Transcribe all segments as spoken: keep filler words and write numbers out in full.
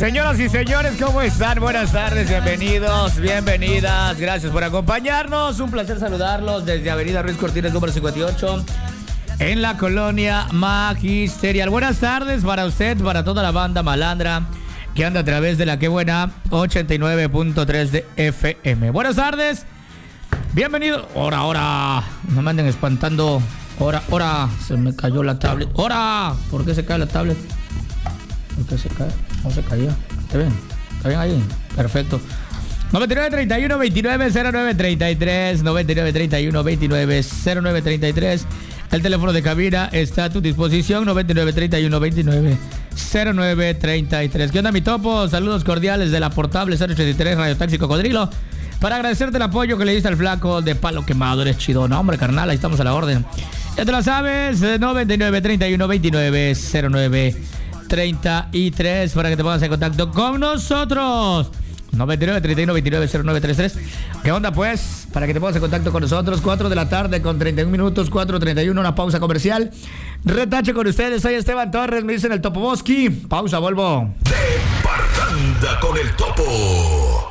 Señoras y señores, ¿cómo están? Buenas tardes, bienvenidos, bienvenidas. Gracias por acompañarnos. Un placer saludarlos desde Avenida Ruiz Cortines, número cincuenta y ocho, en la colonia Magisterial. Buenas tardes para usted, para toda la banda malandra que anda a través de la que buena ochenta y nueve punto tres de F M. Buenas tardes, bienvenido. Ahora, ahora, no me anden espantando. Ahora, ahora, se me cayó la tablet. Ahora, ¿por qué se cae la tablet? ¿Por qué se cae? No se caía. ¿Está bien? ¿Está bien ahí? Perfecto. noventa y nueve, treinta y uno, veintinueve, cero nueve, treinta y tres. noventa y nueve, treinta y uno, veintinueve, cero nueve, treinta y tres. El teléfono de cabina está a tu disposición. noventa y nueve, treinta y uno, veintinueve, cero nueve, treinta y tres. ¿Qué onda, mi topo? Saludos cordiales de la portable cero ochenta y tres Radio Taxi Cocodrilo. Para agradecerte el apoyo que le diste al flaco de Palo Quemado. Eres chido, no, hombre, carnal, ahí estamos a la orden. Ya te la sabes, noventa y nueve, treinta y uno, veintinueve, cero nueve, treinta y tres, para que te pongas en contacto con nosotros. noventa y nueve, treinta y uno, veintinueve, cero nueve, treinta y tres. ¿Qué onda, pues? Para que te pongas en contacto con nosotros. cuatro de la tarde con treinta y uno minutos, cuatro treinta y uno, una pausa comercial. Retache con ustedes, soy Esteban Torres, me dicen el Topo Bosque. Pausa, vuelvo. De Parranda con el Topo.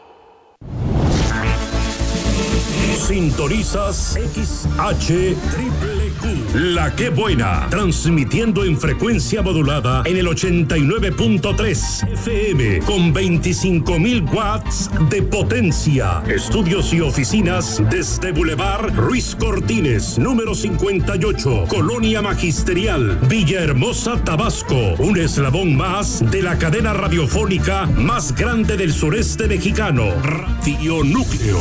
Sintonizas X H Triple Q, La Que Buena, transmitiendo en frecuencia modulada en el ochenta y nueve punto tres F M con veinticinco mil watts de potencia. Estudios y oficinas desde Boulevard Ruiz Cortines, número cincuenta y ocho, Colonia Magisterial, Villahermosa, Tabasco. Un eslabón más de la cadena radiofónica más grande del sureste mexicano, Radio Núcleo.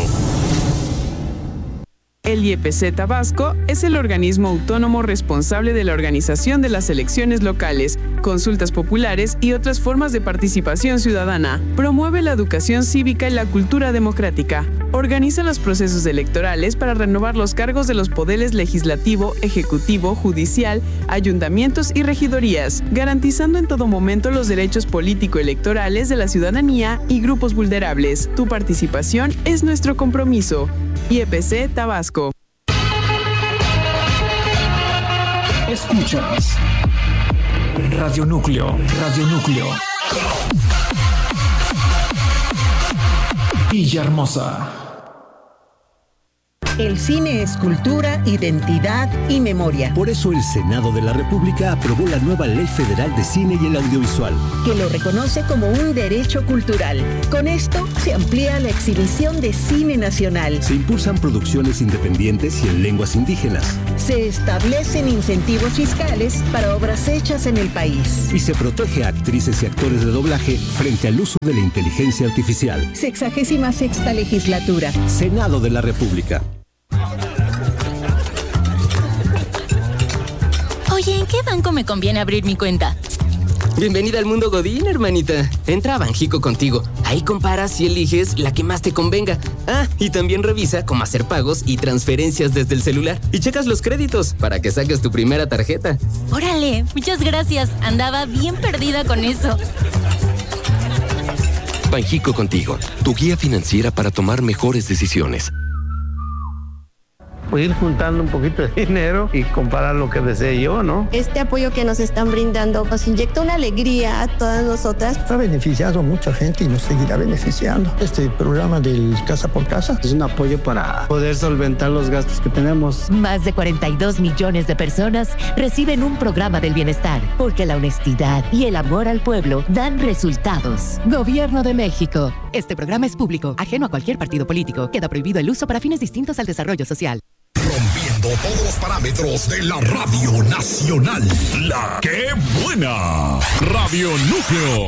El I E P C Tabasco es el organismo autónomo responsable de la organización de las elecciones locales, consultas populares y otras formas de participación ciudadana. Promueve la educación cívica y la cultura democrática. Organiza los procesos electorales para renovar los cargos de los poderes legislativo, ejecutivo, judicial, ayuntamientos y regidorías, garantizando en todo momento los derechos político-electorales de la ciudadanía y grupos vulnerables. Tu participación es nuestro compromiso. I E P C Tabasco. Escuchas Radio Núcleo, Radio Núcleo. Villahermosa. El cine es cultura, identidad y memoria. Por eso el Senado de la República aprobó la nueva Ley Federal de Cine y el Audiovisual, que lo reconoce como un derecho cultural. Con esto se amplía la exhibición de cine nacional. Se impulsan producciones independientes y en lenguas indígenas. Se establecen incentivos fiscales para obras hechas en el país. Y se protege a actrices y actores de doblaje frente al uso de la inteligencia artificial. Sexagésima sexta legislatura. Senado de la República. Oye, ¿en qué banco me conviene abrir mi cuenta? Bienvenida al mundo Godín, hermanita. Entra a Banjico Contigo. Ahí comparas y eliges la que más te convenga. Ah, y también revisa cómo hacer pagos y transferencias desde el celular. Y checas los créditos para que saques tu primera tarjeta. Órale, muchas gracias. Andaba bien perdida con eso. Banjico Contigo, tu guía financiera para tomar mejores decisiones. Pues ir juntando un poquito de dinero y comparar lo que desee yo, ¿no? Este apoyo que nos están brindando nos inyecta una alegría a todas nosotras. Ha beneficiado a mucha gente y nos seguirá beneficiando. Este programa del Casa por Casa es un apoyo para poder solventar los gastos que tenemos. Más de cuarenta y dos millones de personas reciben un programa del bienestar, porque la honestidad y el amor al pueblo dan resultados. Gobierno de México. Este programa es público, ajeno a cualquier partido político. Queda prohibido el uso para fines distintos al desarrollo social. Rompiendo todos los parámetros de la Radio Nacional. La Que Buena. Radio Núcleo.